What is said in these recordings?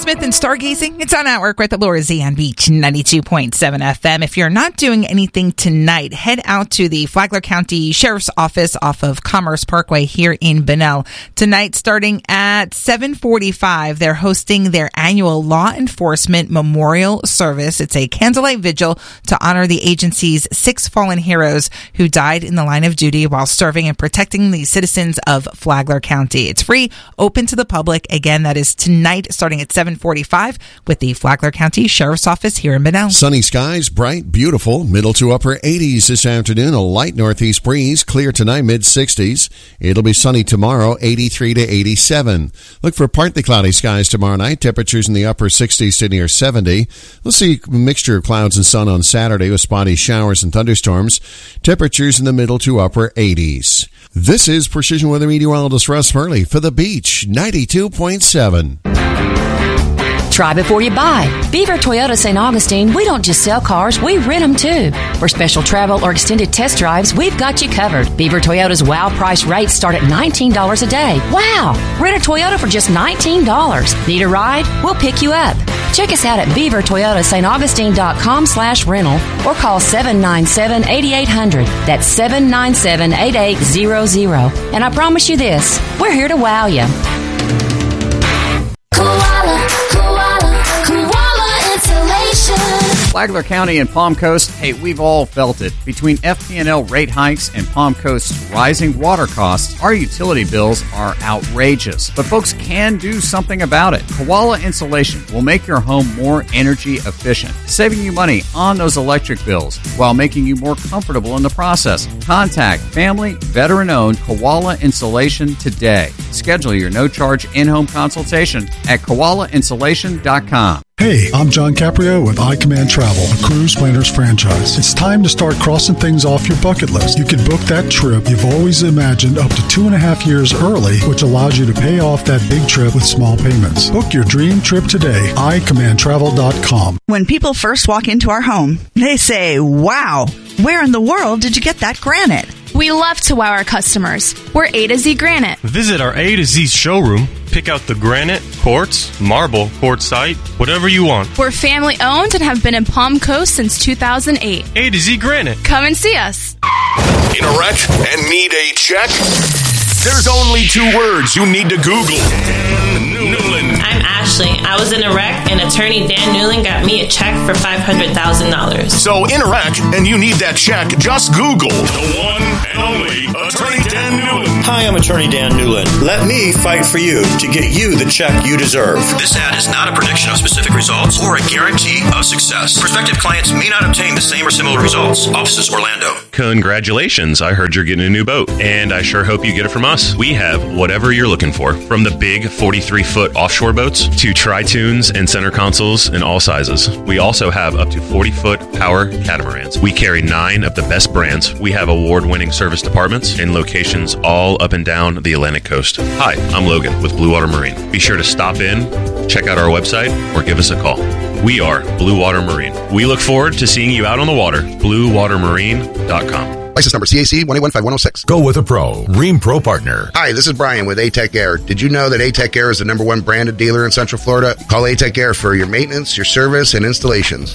Smith and Stargazing. It's on Outwork with Laura Z on Beach 92.7 FM. If you're not doing anything tonight, head out to the Flagler County Sheriff's Office off of Commerce Parkway here in Bunnell. Tonight, starting at 7:45, they're hosting their annual Law Enforcement Memorial Service. It's a candlelight vigil to honor the agency's 6 fallen heroes who died in the line of duty while serving and protecting the citizens of Flagler County. It's free, open to the public. Again, that is tonight, starting at 7:45 with the Flagler County Sheriff's Office here in Bunnell. Sunny skies, bright, beautiful, middle to upper 80s this afternoon. A light northeast breeze, clear tonight, mid-60s. It'll be sunny tomorrow, 83 to 87. Look for partly cloudy skies tomorrow night. Temperatures in the upper 60s to near 70. We'll see a mixture of clouds and sun on Saturday with spotty showers and thunderstorms. Temperatures in the middle to upper 80s. This is Precision Weather Meteorologist Russ Murley for The Beach 92.7. Try before you buy. Beaver Toyota St. Augustine, we don't just sell cars, we rent them too. For special travel or extended test drives, we've got you covered. Beaver Toyota's wow price rates start at $19 a day. Wow! Rent a Toyota for just $19. Need a ride? We'll pick you up. Check us out at beavertoyotastauntAugustine.com/rental or call 797-8800. That's 797-8800. And I promise you this, we're here to wow you. Flagler County and Palm Coast, hey, we've all felt it. Between FP&L rate hikes and Palm Coast's rising water costs, our utility bills are outrageous. But folks can do something about it. Koala Insulation will make your home more energy efficient, saving you money on those electric bills while making you more comfortable in the process. Contact family, veteran-owned Koala Insulation today. Schedule your no-charge in-home consultation at koalainsulation.com. Hey, I'm John Caprio with iCommand Travel, a cruise planners franchise. It's time to start crossing things off your bucket list. You can book that trip you've always imagined up to 2.5 years early, which allows you to pay off that big trip with small payments. Book your dream trip today, iCommandTravel.com. When people first walk into our home, they say, wow, where in the world did you get that granite? We love to wow our customers. We're A to Z Granite. Visit our A to Z showroom. Pick out the granite, quartz, marble, quartzite, whatever you want. We're family owned and have been in Palm Coast since 2008. A to Z Granite. Come and see us. In a wreck and need a check? There's only 2 words you need to Google. Dan Newland. I'm Ashley. I was in a wreck, and attorney Dan Newland got me a check for $500,000. So in a wreck, and you need that check, just Google the one and only Attorney Dan Newland. Hi, I'm Attorney Dan Newland. Let me fight for you to get you the check you deserve. This ad is not a prediction of specific results or a guarantee of success. Prospective clients may not obtain the same or similar results. Offices Orlando. Congratulations. I heard you're getting a new boat, and I sure hope you get it from us. We have whatever you're looking for, from the big 43-foot offshore boats to tri-tunes and center consoles in all sizes. We also have up to 40-foot power catamarans. We carry 9 of the best brands. We have award-winning service departments in locations all up and down the Atlantic coast. Hi, I'm Logan with Blue Water Marine. Be sure to stop in, check out our website, or give us a call. We are Blue Water Marine. We look forward to seeing you out on the water. BlueWaterMarine.com. License number CAC 1815106. Go with a pro. Rheem Pro Partner. Hi, this is Brian with A-Tech Air. Did you know that A-Tech Air is the #1 branded dealer in Central Florida? Call A-Tech Air for your maintenance, your service, and installations.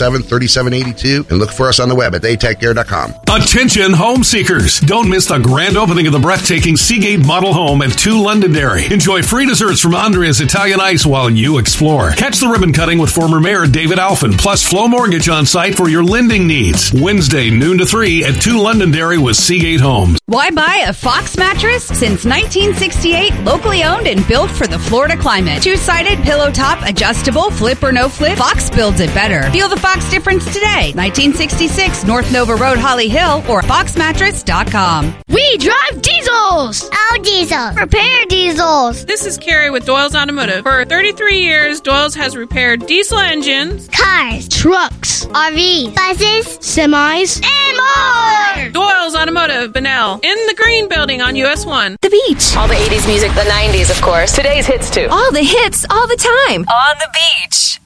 447-3782, and look for us on the web at atechair.com. Attention home seekers. Don't miss the grand opening of the breathtaking Seagate Model Home at 2 Londonderry. Enjoy free desserts from Andrea's Italian Ice while you explore. Catch the ribbon cutting with former Mayor David Alphen, plus Flow Mortgage on site for your lending needs. Wednesday, noon to 3 at 2 Londonderry with Seagate Homes. Why buy a Fox mattress? Since 1968, locally owned and built for the Florida climate. 2-sided, pillow top, adjustable, flip or no flip. Fox builds it better. Feel the Fox difference today. 1966 North Nova Road, Holly Hill, or foxmattress.com. We drive diesels! Oh, diesels. Repair diesels. This is Carrie with Doyle's Automotive. For 33 years, Doyle's has repaired diesel engines, cars, trucks, RVs, buses, semis, and more! Doyle's Automotive, Bunnell, in the Green Building on US 1. The Beach. All the 80s music, the 90s, of course. Today's hits, too. All the hits, all the time. On the beach.